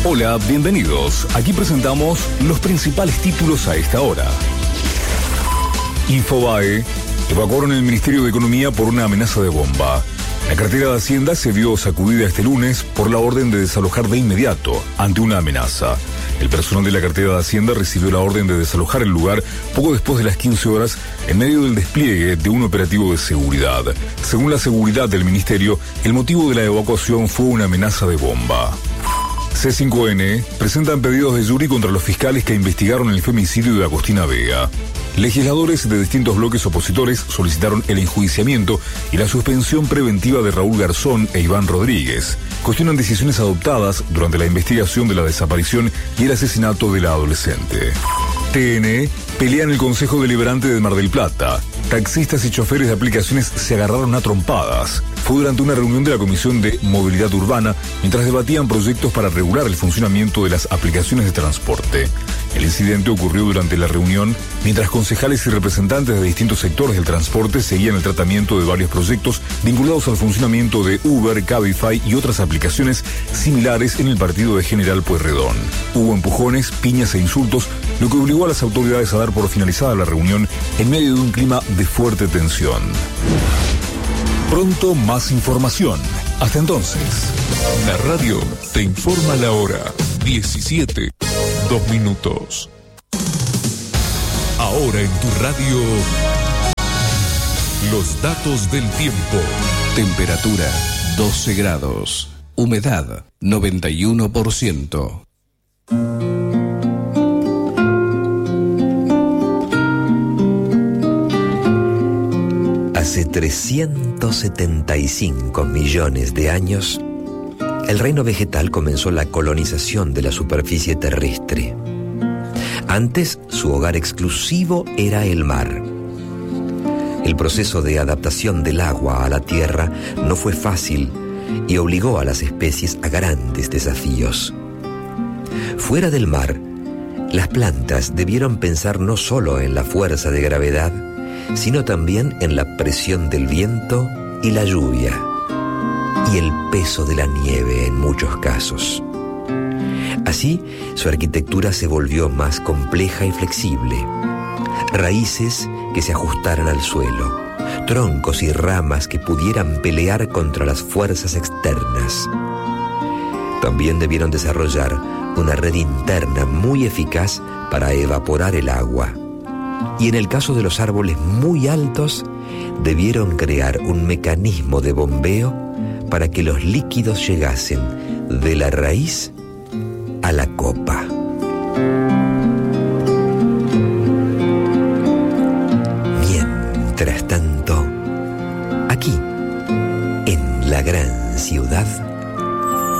Hola, bienvenidos. Aquí presentamos los principales títulos a esta hora. Infobae evacuaron el Ministerio de Economía por una amenaza de bomba. La cartera de Hacienda se vio sacudida este lunes por la orden de desalojar de inmediato ante una amenaza. El personal de la cartera de Hacienda recibió la orden de desalojar el lugar poco después de las 15 horas en medio del despliegue de un operativo de seguridad. Según la seguridad del ministerio, el motivo de la evacuación fue una amenaza de bomba. C5N presentan pedidos de jury contra los fiscales que investigaron el femicidio de Agostina Vega. Legisladores de distintos bloques opositores solicitaron el enjuiciamiento y la suspensión preventiva de Raúl Garzón e Iván Rodríguez. Cuestionan decisiones adoptadas durante la investigación de la desaparición y el asesinato de la adolescente. TN pelea en el Consejo Deliberante de Mar del Plata. Taxistas y choferes de aplicaciones se agarraron a trompadas. Fue durante una reunión de la Comisión de Movilidad Urbana mientras debatían proyectos para regular el funcionamiento de las aplicaciones de transporte. El incidente ocurrió durante la reunión mientras concejales y representantes de distintos sectores del transporte seguían el tratamiento de varios proyectos vinculados al funcionamiento de Uber, Cabify y otras aplicaciones similares en el partido de General Pueyrredón. Hubo empujones, piñas e insultos, lo que obligó a las autoridades a dar por finalizada la reunión en medio de un clima de fuerte tensión. Pronto más información. Hasta entonces. La radio te informa la hora 17:02. Ahora en tu radio, los datos del tiempo. Temperatura 12 grados. Humedad 91%. Hace 375 millones de años, el reino vegetal comenzó la colonización de la superficie terrestre. Antes, su hogar exclusivo era el mar. El proceso de adaptación del agua a la tierra no fue fácil y obligó a las especies a grandes desafíos. Fuera del mar, las plantas debieron pensar no solo en la fuerza de gravedad, sino también en la presión del viento y la lluvia, y el peso de la nieve en muchos casos. Así, su arquitectura se volvió más compleja y flexible. Raíces que se ajustaran al suelo, troncos y ramas que pudieran pelear contra las fuerzas externas. También debieron desarrollar una red interna muy eficaz para evaporar el agua. Y en el caso de los árboles muy altos, debieron crear un mecanismo de bombeo para que los líquidos llegasen de la raíz a la copa. Mientras tanto, aquí, en la gran ciudad,